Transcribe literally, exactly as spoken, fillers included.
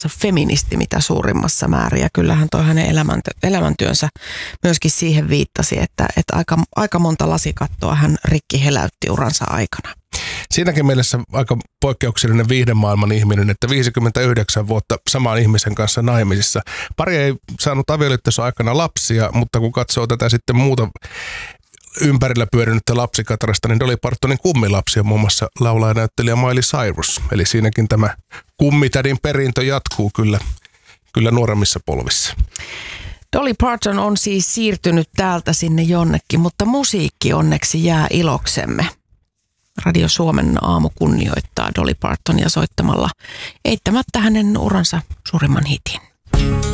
feministi mitä suurimmassa määrin. Ja kyllähän toi hänen elämäntö, elämäntyönsä myöskin siihen viittasi, että, että aika, aika monta lasikattoa hän rikki heläytti uransa aikana. Siinäkin mielessä aika poikkeuksellinen viihdemaailman ihminen, että viisikymmentäyhdeksän vuotta saman ihmisen kanssa naimisissa. Pari ei saanut avioliittonsa aikana lapsia, mutta kun katsoo tätä sitten muuta ympärillä pyörinyttä lapsikatrasta, niin Dolly Partonin kummilapsi on muun muassa laulajanäyttelijä Miley Cyrus. Eli siinäkin tämä kummitädin perintö jatkuu kyllä, kyllä nuoremmissa polvissa. Dolly Parton on siis siirtynyt täältä sinne jonnekin, mutta musiikki onneksi jää iloksemme. Radio Suomen aamu kunnioittaa Dolly Partonia soittamalla eittämättä hänen uransa suurimman hitin.